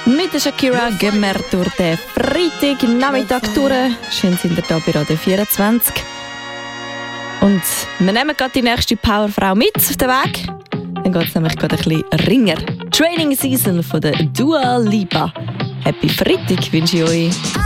Mit der Shakira gehen wir durch den Freitagnachmittag durch. Schön sind wir hier bei Radio 24. Und wir nehmen gerade die nächste Powerfrau mit auf den Weg. Dann geht es nämlich gerade ein bisschen ringer. Training Season von der Dua Lipa. Happy Freitag wünsche ich euch.